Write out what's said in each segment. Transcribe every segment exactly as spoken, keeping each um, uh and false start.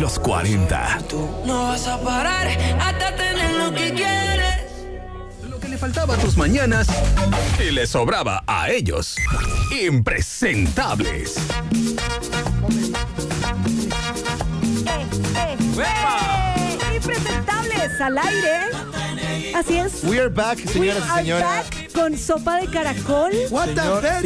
los cuarenta. Tú no vas a parar hasta tener lo que quieres. Lo que le faltaba a tus mañanas y le sobraba a ellos. Impresentables. Eh, eh, eh, impresentables al aire. Así es. We are back, señoras y señores. Back con sopa de caracol. What the hell?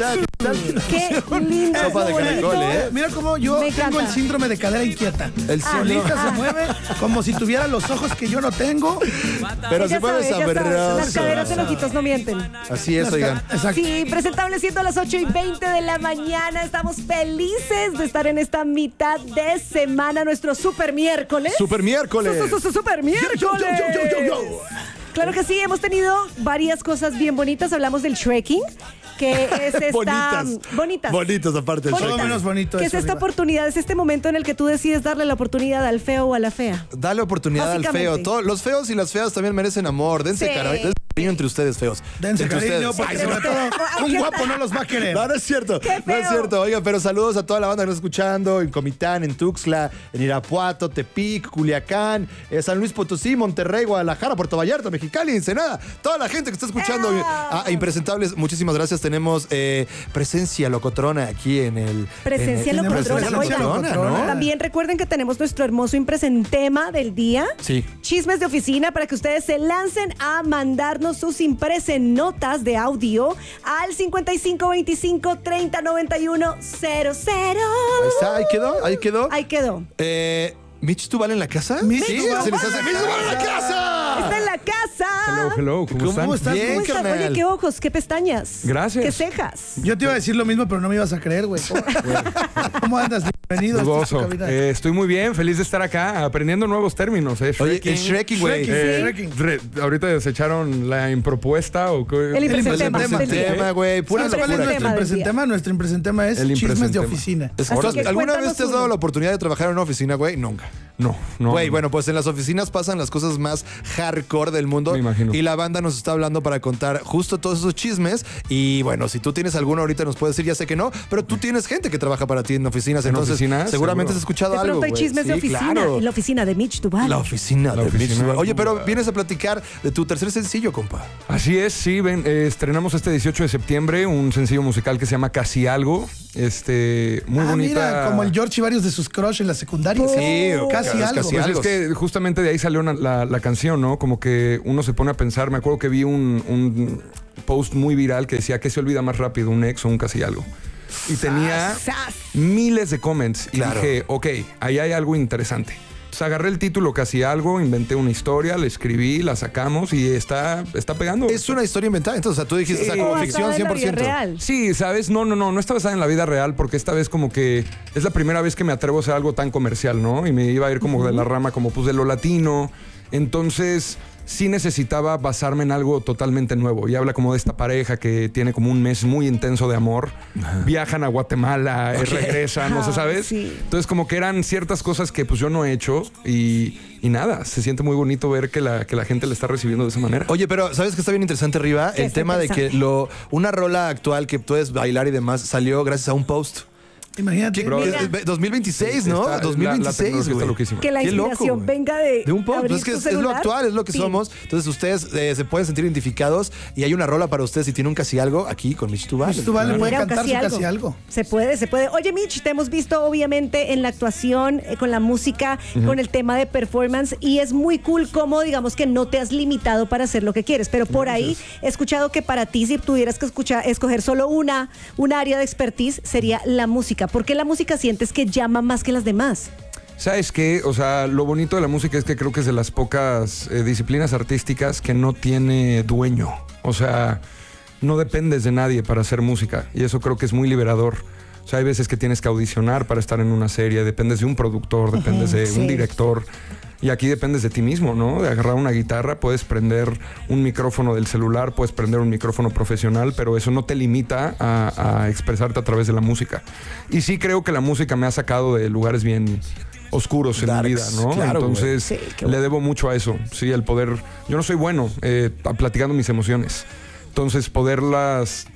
Qué lindo. Sopa de caracol, ¿eh? Mira cómo yo Me tengo encanta. el síndrome de cadera inquieta. El Solita se mueve como si tuviera los ojos que yo no tengo. Pero Ya se mueve sabes, ya sabes, sabroso. las caderas en ojitos no mienten. Así es, Las oigan. ca- Exacto. Sí, presentable siendo a las ocho y veinte de la mañana. Estamos felices de estar en esta mitad de semana, nuestro super miércoles. Super miércoles. Su- su- su- Super miércoles. Yo, yo, yo, yo, yo, yo. Claro que sí, hemos tenido varias cosas bien bonitas. Hablamos del trekking, que es esta... Bonitas. Bonitas. Bonitos aparte del Bonitas. Todo show. menos bonito Que es eso, esta Riva. oportunidad, es este momento en el que tú decides darle la oportunidad al feo o a la fea. Dale oportunidad al Básicamente. feo. Todo- los feos y las feas también merecen amor. Dense Sí. cara- dense cariño entre ustedes, feos. Dense Entre cariño, ustedes. porque Ay, sobre todo Ay, un ¿qué guapo tal? no los va a querer. No, no es cierto. ¡Qué No es feo! cierto. Oigan, pero saludos a toda la banda que nos está escuchando en Comitán, en Tuxtla, en Irapuato, Tepic, Culiacán, eh, San Luis Potosí, Monterrey, Guadalajara, Puerto Vallarta, Mexicali, Ensenada. Toda la gente que está escuchando ¡Ah! a Impresentables, muchísimas gracias. Tenemos eh, presencia locotrona aquí en el... Presencia en el- Tenemos locotrona. presencia Oigan, locotrona, ¿no? También recuerden que tenemos nuestro hermoso impresentema del día. Sí. Chismes de oficina para que ustedes se lancen a mandarnos sus impresenotas de audio al cincuenta y cinco veinticinco treinta noventa y uno cero cero. Ahí está, ahí quedó, ahí quedó. Ahí quedó. Eh, ¿Mitch Tubal en la casa? Mitch Sí, Tubal se les hace en la ¡Mitch Tubal en la casa! casa! Está en la casa. Hello, hello, ¿cómo, ¿Cómo están? estás? Bien, ¿Cómo estás? carnal. Oye, qué ojos, qué pestañas. Gracias. Qué cejas. Yo te iba a decir lo mismo, pero no me ibas a creer, güey. ¿Cómo, ¿Cómo andas? Bienvenido a esta Dudoso. su cabina. Eh, estoy muy bien, feliz de estar acá, aprendiendo nuevos términos. Eh. Oye, Shrekking. el Shrekking, güey. Shrekking. Eh, Shrekking. re- ahorita desecharon la impropuesta o qué? El impresentema. impresentema. del día. Tema, güey. Pura Siempre ¿Cuál es locura. nuestro Tema del impresentema? Nuestro impresentema es El chismes de impresentema. oficina. Es- Así ¿tú- que ¿Alguna cuéntanos vez te has uno. dado la oportunidad de trabajar en una oficina, güey? Nunca. No, no. Güey, no. bueno, pues en las oficinas pasan las cosas más hardcore del mundo. Me imagino. Y la banda nos está hablando para contar justo todos esos chismes. Y bueno, si tú tienes alguno ahorita nos puedes decir, ya sé que no, pero tú tienes gente que trabaja para ti en oficinas. ¿En entonces, oficinas? seguramente Seguro. has escuchado De algo. pronto hay güey. chismes de Sí, oficina. claro. En la oficina de Mitch Duval. La oficina La de Mitch oficina. Duval. Oye, pero vienes a platicar de tu tercer sencillo, compa. Así es, sí, ven, eh, estrenamos este dieciocho de septiembre un sencillo musical que se llama Casi Algo. Este, muy Ah, bonita. mira, como el George y varios de sus crush en la secundaria. Sí, casi es algo. casi Pues algo. es que justamente de ahí salió una- la, la canción, ¿no? Como que uno se pone a pensar. Me acuerdo que vi un, un post muy viral que decía: ¿qué se olvida más rápido, un ex o un casi algo? Y tenía ¡Sas! miles de comments. Y Claro. dije, ok, ahí hay algo interesante. Entonces agarré el título Casi Algo, inventé una historia, la escribí, la sacamos y está, está pegando. Es una historia inventada. Entonces, o sea, tú dijiste, Sí. o sea, O como basada ficción en la cien por vida ciento. real. Sí, ¿sabes? No, no, no, no está basada en la vida real porque esta vez como que es la primera vez que me atrevo a hacer algo tan comercial, ¿no? Y me iba a ir como de la rama como pues de lo latino. Entonces sí necesitaba basarme en algo totalmente nuevo. Y habla como de esta pareja que tiene como un mes muy intenso de amor. Viajan a Guatemala, eh, regresan, no sé, Ah, ¿sabes? sí. Entonces como que eran ciertas cosas que pues yo no he hecho y, y nada, se siente muy bonito ver que la, que la gente le está recibiendo de esa manera. Oye, pero ¿sabes qué está bien interesante, Riva? ¿Qué El está tema de que interesante? lo una rola actual que puedes bailar y demás salió gracias a un post. Imagínate. ¿Qué- Bro, es- es dos mil veintiséis, ¿no? Está- la- dos mil la veintiséis, tecnología está güey. loquísima. Que la Qué loco, inspiración güey. venga de, De un post, abrir pues es que tu es, es lo celular. actual, es lo que Sí. somos. Entonces ustedes eh, se pueden sentir identificados y hay una rola para ustedes si tienen un casi algo aquí con Mitch Tubal. Mitch Tubal le puede Mira, cantar su casi algo. Se puede, se puede. Oye, Mitch, te hemos visto obviamente en la actuación, eh, con la música, con el tema de performance y es muy cool cómo, digamos que no te has limitado para hacer lo que quieres, pero por ahí he escuchado que para ti, si tuvieras que escuchar, escoger solo una, un área de expertise, sería la música. ¿Por qué la música sientes que llama más que las demás? ¿Sabes qué? O sea, lo bonito de la música es que creo que es de las pocas eh, disciplinas artísticas que no tiene dueño. O sea, no dependes de nadie para hacer música y eso creo que es muy liberador. O sea, hay veces que tienes que audicionar para estar en una serie, dependes de un productor, dependes de sí. un director. Y aquí dependes de ti mismo, ¿no? De agarrar una guitarra, puedes prender un micrófono del celular, puedes prender un micrófono profesional, pero eso no te limita a, a expresarte a través de la música. Y sí creo que la música me ha sacado de lugares bien oscuros en Darks, mi vida, ¿no? claro, Entonces güey. Sí, qué le bueno. debo mucho a eso, sí, el poder... Yo no soy bueno eh, platicando mis emociones. Entonces poderlas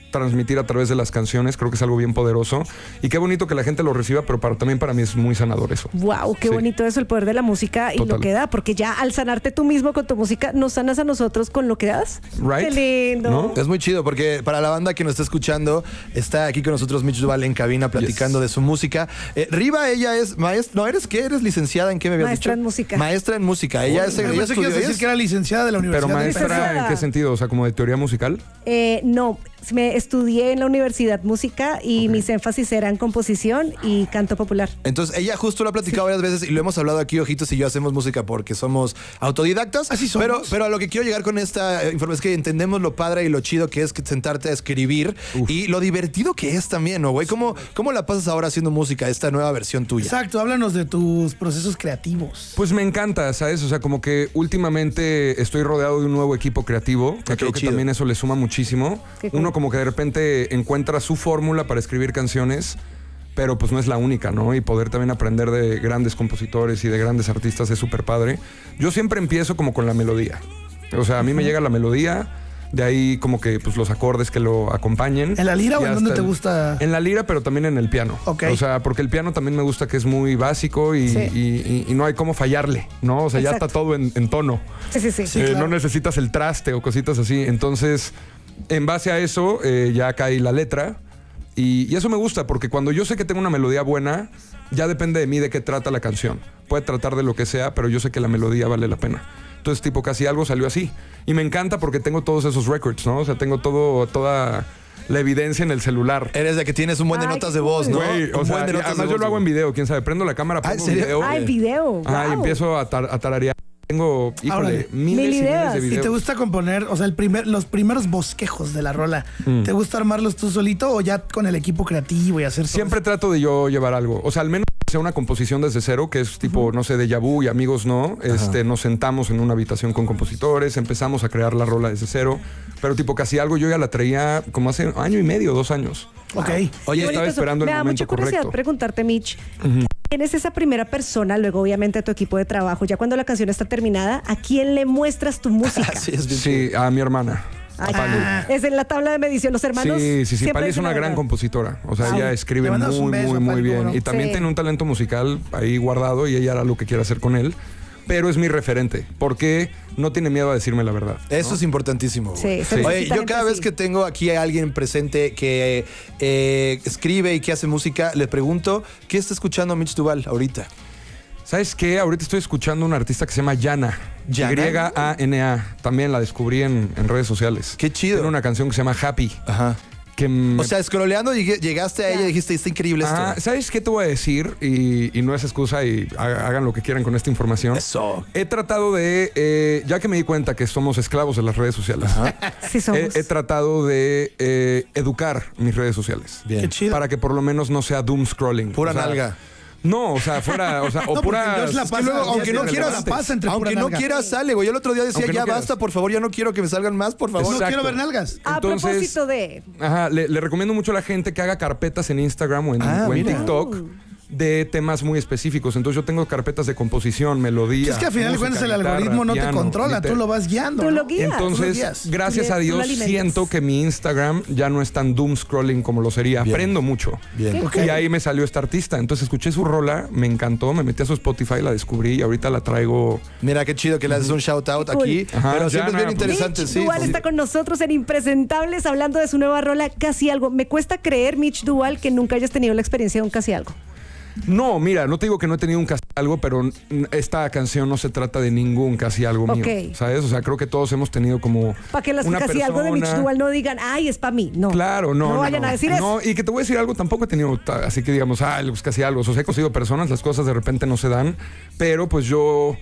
transmitir a través de las canciones, creo que es algo bien poderoso. Y qué bonito que la gente lo reciba, pero para, también para mí es muy sanador eso. Wow, qué Sí. bonito eso, el poder de la música y Total. lo que da, porque ya al sanarte tú mismo con tu música, nos sanas a nosotros con lo que das. Right. Qué lindo. ¿No? Es muy chido porque para la banda que nos está escuchando, está aquí con nosotros Mitch Duval en cabina platicando Yes. de su música. Eh, Riva, ella es maestra. No, ¿eres qué? ¿Eres licenciada en qué me habías Maestra dicho? en música. Maestra en música. Ella, es, Yo ella pensé que estudió ibas a decir eso. que era licenciada de la Pero Universidad de maestra, Licenciada. ¿en qué sentido? O sea, como de teoría musical. Eh, no, me estudié en la Universidad Música y mis énfasis eran composición y canto popular. Entonces, ella justo lo ha platicado varias veces y lo hemos hablado aquí, Ojitos y yo hacemos música porque somos autodidactas. Así somos. Pero, pero a lo que quiero llegar con esta eh, información es que entendemos lo padre y lo chido que es que sentarte a escribir y lo divertido que es también, ¿no, güey? ¿Cómo, ¿Cómo la pasas ahora haciendo música, esta nueva versión tuya? Exacto, háblanos de tus procesos creativos. Pues me encanta, ¿sabes? O sea, como que últimamente estoy rodeado de un nuevo equipo creativo, que Ok, creo que chido. también eso le suma muchísimo. Qué cool. Uno como que de repente encuentra su fórmula para escribir canciones, pero pues no es la única, ¿no? Y poder también aprender de grandes compositores y de grandes artistas es súper padre. Yo siempre empiezo como con la melodía. O sea, a mí me llega la melodía, de ahí como que pues los acordes que lo acompañen. ¿En la lira o Y en hasta dónde te el- gusta? En la lira, pero también en el piano. Ok. O sea, porque el piano también me gusta que es muy básico y, Sí. y- y- y no hay cómo fallarle, ¿no? O sea, ya Exacto. está todo en, en tono. Sí, sí, sí. Sí, Eh, claro. No necesitas el traste o cositas así. Entonces, en base a eso, eh, ya cae la letra. Y, y eso me gusta, porque cuando yo sé que tengo una melodía buena, ya depende de mí de qué trata la canción. Puede tratar de lo que sea, pero yo sé que la melodía vale la pena. Entonces, tipo, casi algo salió así. Y me encanta porque tengo todos esos records, ¿no? O sea, tengo todo, toda la evidencia en el celular. Eres de que tienes un buen de Ay, notas qué de voz, ¿no? Güey, Un o sea, buen de y notas además de yo voz, lo hago en güey. video. Quién sabe, prendo la cámara, Ah, ¿en pongo un serio? video. Ah, en video. Ah, y Wow. empiezo a, tar- a tararear. Tengo, híjole, Órale. miles Mil y miles ideas. de ¿Y ¿Y videos. te gusta componer, o sea, el primer, los primeros bosquejos de la rola? Mm. ¿Te gusta armarlos tú solito o ya con el equipo creativo y hacer todo Siempre trato de yo llevar algo. O sea, al menos que sea una composición desde cero, que es tipo, no sé, déjà vu y amigos no. Este, nos sentamos en una habitación con compositores, empezamos a crear la rola desde cero. Pero tipo, casi algo yo ya la traía como hace año y medio, dos años. eso? Ok. Oye, Qué estaba bonito eso. esperando el Me da momento mucha curiosidad correcto. preguntarte, Mitch. ¿Quién es esa primera persona, luego obviamente a tu equipo de trabajo, ya cuando la canción está terminada, a quién le muestras tu música? Sí, es bien Sí, a mi hermana. Ay, a Pali. ah, es en la tabla de medición, los hermanos. Sí, sí, sí. siempre Pali es dicen una la gran verdad. compositora. O sea, Wow. ella Le escribe mandamos un muy, beso, muy, muy Pali, bien. ¿cómo no? Y también Sí. tiene un talento musical ahí guardado y ella hará lo que quiera hacer con él. Pero es mi referente, porque no tiene miedo a decirme la verdad. Eso es importantísimo. güey. Sí, se Sí. necesita Oye, yo gente cada vez así. que tengo aquí a alguien presente que eh, escribe y que hace música, le pregunto, ¿qué está escuchando Mitch Duval ahorita? ¿Sabes qué? Ahorita estoy escuchando a una artista que se llama Yana. ¿Yana? Y A N A. También la descubrí en, en redes sociales. Qué chido. Tiene una canción que se llama Happy. Ajá. Que me- O sea, scrolleando llegué- llegaste a ella y dijiste, está increíble esto. Ah, ¿sabes qué te voy a decir? Y, y no es excusa y ha- hagan lo que quieran con esta información. Eso. He tratado de, eh, ya que me di cuenta que somos esclavos de las redes sociales, Sí somos. he, he tratado de eh, educar mis redes sociales. Bien. Qué chido. Para que por lo menos no sea doom scrolling. Pura O sea, nalga. No, o sea, fuera, o sea, o No, porque pura. Dios la pasa, luego, Dios aunque no la quieras, pasa entre aunque pura no nalga. quieras sale, güey. Yo el otro día decía, Aunque no ya quieras. basta, por favor, ya no quiero que me salgan más, por favor. No Exacto. quiero ver nalgas. A Entonces- propósito de... Ajá, le, le recomiendo mucho a la gente que haga carpetas en Instagram o en, Ah, o en mira. TikTok de temas muy específicos. Entonces yo tengo carpetas de composición, melodía. Es que al final de música, cuentas el guitarra, algoritmo no te piano, concontrola, liter- tú lo vas guiando. Tú ¿no? lo guías. Tú lo Entonces, guías. gracias Tú a le- tú lo Dios, alimentas. siento que mi Instagram ya no es tan doom scrolling como lo sería. Bien. Aprendo mucho. Bien. Ok. Y ahí me salió esta artista. Entonces escuché su rola, me encantó, me metí a su Spotify, la descubrí y ahorita la traigo. Mira qué chido que le haces un shout out Cool. aquí. Ajá, pero siempre Yana, es bien pues- interesante, Mitch sí. Duval sí. está con nosotros en Impresentables hablando de su nueva rola Casi Algo. Me cuesta creer, Mitch Duval, que nunca hayas tenido la experiencia de un Casi Algo. No, mira, no te digo que no he tenido un casi algo, pero mm, esta canción no se trata de ningún casi algo mío. Ok. ¿Sabes? O sea, creo que todos hemos tenido como. Para que las una Casi Algo de Mitch persona- Duval no digan, ay, es para mí. No. Claro, no. No vayan a decir eso. No, y que te voy a decir algo, tampoco he tenido, ta- así que digamos, ah, pues casi algo. O sea, he conocido personas, las cosas de repente no se dan, pero pues yo,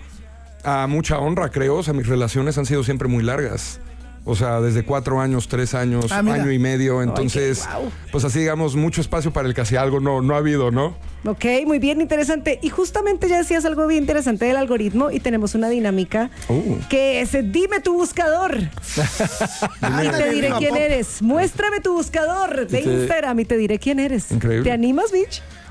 a mucha honra, creo, o sea, mis relaciones han sido siempre muy largas. O sea, desde cuatro años, tres años, Ah, mira. año y medio. Entonces, Ay, qué guau. pues así digamos, mucho espacio para el casi algo no, no ha habido, ¿no? Ok, muy bien, interesante. Y justamente ya decías algo bien interesante del algoritmo y tenemos una dinámica Uh. que es Dime tu buscador. Y te diré quién eres. Muéstrame tu buscador de te- Instagram y te diré quién eres. Increíble. ¿Te animas, Mitch?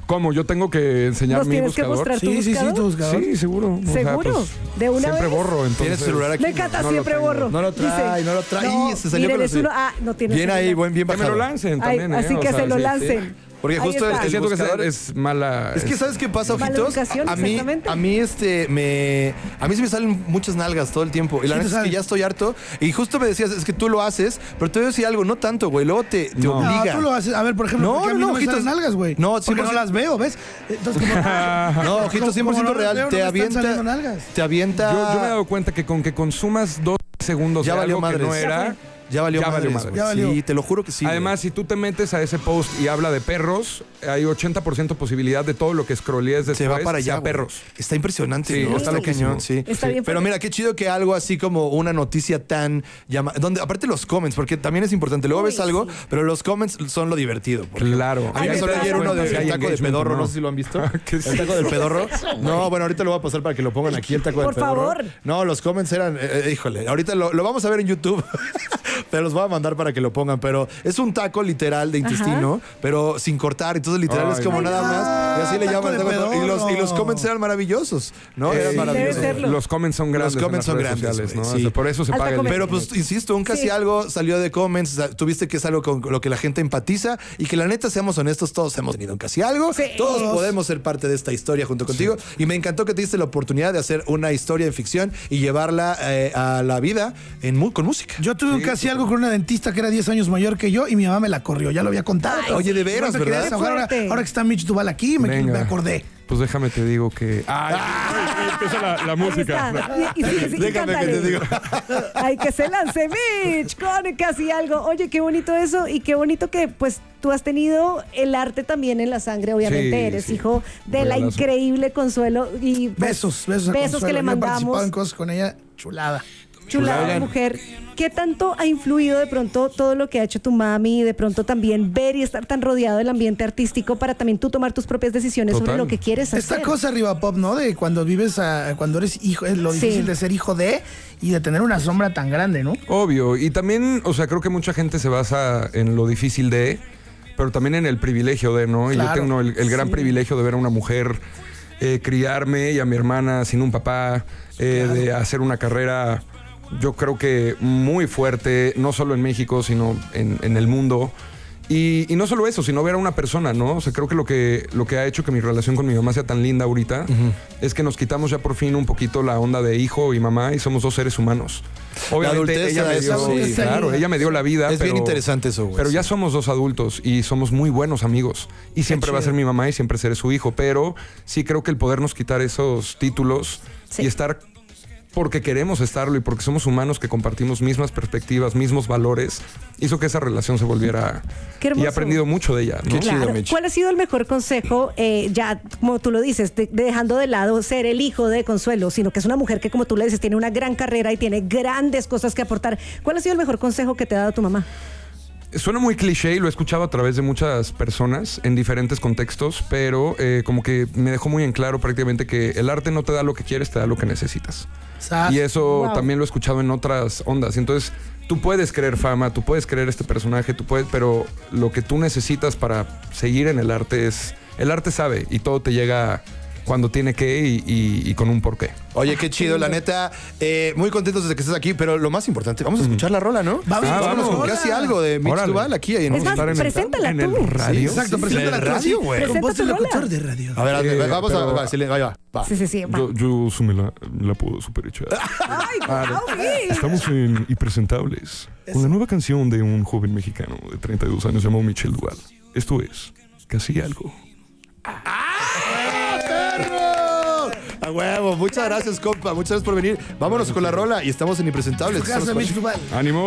¿Cómo? ¿Yo tengo que enseñar ¿Nos mi tienes que buscador? mostrar tu Sí, sí, sí, buscador? tu buscador. Sí, seguro. O sea, ¿Seguro? pues, ¿De una siempre vez? borro, entonces. ¿Tienes celular aquí? Me encanta, No lo siempre tengo. borro. No lo trae, Dice, no lo trae. no, Ih, se salió miren, con es los- uno. Ah, no tiene Bien ahí, celular. buen, bien Que me bajado. lo lancen Ay, también, ¿eh? así O que sea, se lo sí, lancen. Porque Ahí justo el, está. el Siento que buscador... es mala. Es que ¿sabes qué pasa, Mala ojitos? educación, A mí, exactamente. a mí este me a mí se me salen muchas nalgas todo el tiempo y la Sí, neta tú es que sabes. ya estoy harto y justo me decías, es que tú lo haces, pero te voy a decir algo, no tanto, güey, luego te, te No. obliga. No, tú lo haces. A ver, por ejemplo, No, ¿por qué a mí no, no, me ojitos. salen nalgas, güey? No, porque cien por no ciento. las veo, ¿ves? Entonces, como... No, ojito, cien por ciento como no las real, veo, no te me están avienta saliendo nalgas. te avienta Yo, yo me he dado cuenta que con que consumas dos segundos Ya de valió algo que madres. no Ya era... ya valió Ya valió madres, madres. güey. Ya valió. Sí, te lo juro que sí. Además, si tú te metes a ese post y habla de perros, hay ochenta por ciento posibilidad de todo lo que scrollees güey. se después va para allá, sea güey. perros. Está impresionante, Sí, ¿no? está Está loquísimo. cañón, sí. Está bien Pero fuerte. mira, qué chido que algo así como una noticia tan llama donde aparte los comments, porque también es importante. Luego Uy, ves algo, sí. pero los comments son lo divertido. por ejemplo. Claro. A mí me Ahí salió te das ayer uno cuenta del si hay taco de engagement o pedorro, no. no sé si lo han visto. ¿Qué es El taco del pedorro. No, bueno, ahorita lo voy a pasar para que lo pongan aquí, el taco del Por pedorro. favor. No, los comments eran, eh, eh, híjole, ahorita lo, lo vamos a ver en YouTube, pero los voy a mandar para que lo pongan. Pero es un taco literal de intestino, pero sin cortar. Entonces, literal, Ay, es como no. nada más. Y así le taco llaman el de taco de pedorro. Y los, y los pedorro. comments eran maravillosos, ¿no? Eh, Eran sí, maravillosos. debe serlo. Los comments son grandes. Los comments en son las redes grandes, sociales, güey, ¿no? sí. O sea, por eso se Alta paga el... comedia. Pero pues, insisto, un casi Sí. algo salió de comments, o sea, tuviste que es algo con lo que la gente empatiza y que la neta, seamos honestos, todos hemos tenido un casi algo, Sí. todos podemos ser parte de esta historia junto contigo y me encantó que te diste la oportunidad de hacer una historia en ficción y llevarla eh, a la vida en mu- con música. Yo tuve un casi algo con una dentista que era diez años mayor que yo y mi mamá me la corrió. Ya lo había contado. pero oye, de veras, igual me quería ¿verdad? desahogar. Ahora, Fuerte. ahora que está Mitch Duval aquí, me, Venga. me acordé. Pues déjame te digo que... ¡Ay! empieza la, la Ahí música. está. Y, y sí, sí, y Déjame que cántale. te digo. Ay, que se lance Mitch con casi algo. Oye, qué bonito eso y qué bonito que pues tú has tenido el arte también en la sangre, obviamente. Sí, Eres sí. hijo de la Regalazo. increíble Consuelo y pues, Besos, besos a besos Consuelo. que le Yo he participado mandamos. en cosas con ella, chulada. Chulada Oigan. mujer. ¿Qué tanto ha influido de pronto todo lo que ha hecho tu mami y de pronto también ver y estar tan rodeado del ambiente artístico para también tú tomar tus propias decisiones sobre Total. lo que quieres hacer? Esta cosa arriba pop, ¿no? De cuando vives, a, cuando eres hijo, es lo Sí. difícil de ser hijo de y de tener una sombra tan grande, ¿no? Obvio. Y también, o sea, creo que mucha gente se basa en lo difícil de, pero también en el privilegio de, ¿no? Y yo Claro. tengo el, el gran privilegio de ver a una mujer eh, criarme y a mi hermana sin un papá, eh, de hacer una carrera, yo creo que muy fuerte, no solo en México, sino en, en el mundo. Y, y no solo eso, sino ver a una persona, ¿no? O sea, creo que lo que, lo que ha hecho que mi relación con mi mamá sea tan linda ahorita es que nos quitamos ya por fin un poquito la onda de hijo y mamá y somos dos seres humanos. Obviamente adultez ella te da me eso, dio, sí. claro, ella me dio la vida. Es bien pero- interesante eso, güey. Pero sí. ya somos dos adultos y somos muy buenos amigos. Y siempre va a ser mi mamá y siempre seré su hijo. Pero sí creo que el podernos quitar esos títulos Sí. y estar porque queremos estarlo y porque somos humanos que compartimos mismas perspectivas, mismos valores, hizo que esa relación se volviera... Qué hermoso. Y he aprendido mucho de ella, ¿no? Qué chido, Claro. Mitch. ¿Cuál ha sido el mejor consejo, eh, ya como tú lo dices, de- de dejando de lado ser el hijo de Consuelo, sino que es una mujer que, como tú le dices, tiene una gran carrera y tiene grandes cosas que aportar? ¿Cuál ha sido el mejor consejo que te ha dado tu mamá? Suena muy cliché y lo he escuchado a través de muchas personas en diferentes contextos, pero eh, como que me dejó muy en claro prácticamente que el arte no te da lo que quieres, te da lo que necesitas. Sas. Y eso Wow. también lo he escuchado en otras ondas. Y entonces tú puedes creer fama, tú puedes creer este personaje, tú puedes, pero lo que tú necesitas para seguir en el arte es... El arte sabe y todo te llega cuando tiene que y, y- y con un porqué. Oye, qué chido, la neta. eh, muy contentos de que estés aquí, pero lo más importante, vamos a escuchar la rola, ¿no? Vamos, Ah, Vámonos vamos. con casi algo de Mitch Órale. Duval aquí. Ahí en Es más, estar en el- preséntala en el tú. radio. Sí, Exacto, sí, preséntala en el tú así, radio, güey. Con voz de Presenta tu locutor rola. de radio. A ver, Eh, vamos a... pero- va, sí, ahí va, va. Sí, sí, sí. va. Yo, yo sí me la, me la puedo super echar. Ay, guau, sí. Estamos en Impresentables, con la nueva canción de un joven mexicano de treinta y dos años llamado Michel Duval. Esto es Casi Algo. A huevo, muchas gracias, compa. Muchas gracias por venir. Vámonos con la rola y estamos en Impresentables. Casa Estamos con- Mitch Duval. ¡Ánimo!